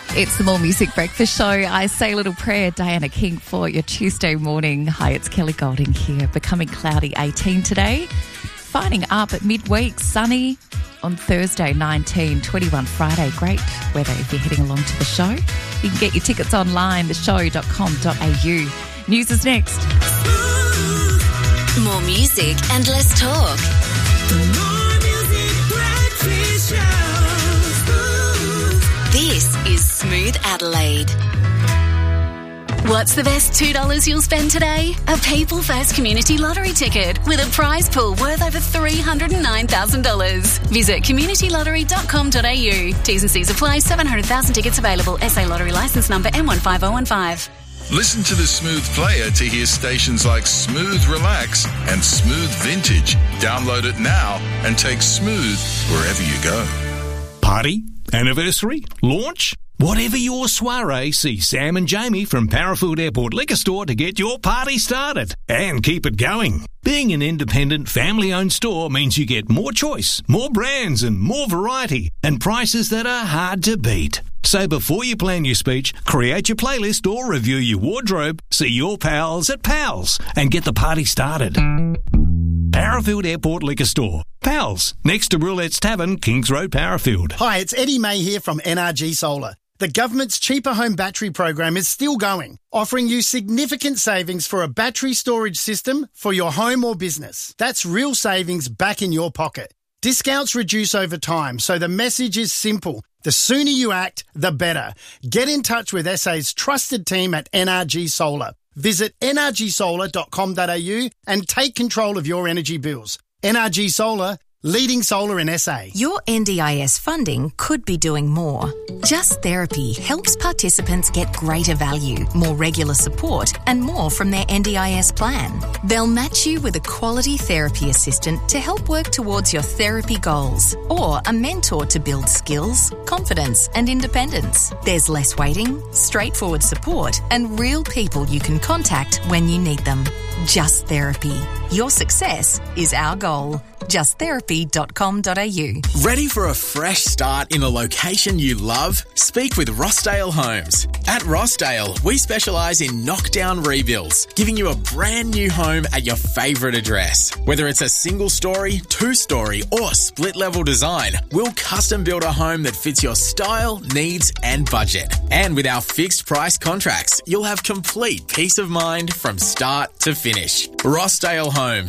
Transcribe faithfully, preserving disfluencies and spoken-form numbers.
It's the More Music Breakfast Show. I say a little prayer, Diana King, for your Tuesday morning. Hi, it's Kelly Golding here. Becoming cloudy eighteen today. Finding up at midweek, sunny on Thursday, nineteen, twenty-one Friday. Great weather if you're heading along to the show. You can get your tickets online, the show dot com dot a u. News is next. More music and less talk. More Music Breakfast Show. This is Smooth Adelaide. What's the best two dollars you'll spend today? A People First Community Lottery ticket with a prize pool worth over three hundred nine thousand dollars. Visit community lottery dot com dot a u. T's and C's apply. seven hundred thousand tickets available. S A Lottery licence number M one five oh one five. Listen to the Smooth Player to hear stations like Smooth Relax and Smooth Vintage. Download it now and take Smooth wherever you go. Party? Anniversary? Launch? Whatever your soiree, see Sam and Jamie from Parafield Airport Liquor Store to get your party started and keep it going. Being an independent, family-owned store means you get more choice, more brands and more variety and prices that are hard to beat. So before you plan your speech, create your playlist or review your wardrobe, see your pals at Pals and get the party started. Parafield Airport Liquor Store. Pals, next to Roulette's Tavern, Kings Road, Parafield. Hi, it's Eddie May here from N R G Solar. The government's Cheaper Home Battery program is still going, offering you significant savings for a battery storage system for your home or business. That's real savings back in your pocket. Discounts reduce over time, so the message is simple. The sooner you act, the better. Get in touch with S A's trusted team at N R G Solar. Visit n r g solar dot com dot a u and take control of your energy bills. N R G Solar, leading solar in S A. Your N D I S funding could be doing more. Just Therapy helps participants get greater value, more regular support, and more from their N D I S plan. They'll match you with a quality therapy assistant to help work towards your therapy goals, or a mentor to build skills, confidence, and independence. There's less waiting, straightforward support, and real people you can contact when you need them. Just Therapy. Your success is our goal. just therapy dot com dot a u. Ready for a fresh start in a location you love? Speak with Rossdale Homes. At Rossdale, we specialise in knockdown rebuilds, giving you a brand new home at your favourite address. Whether it's a single story, two story or split level design, we'll custom build a home that fits your style, needs and budget. And with our fixed price contracts, you'll have complete peace of mind from start to finish. Rossdale Homes.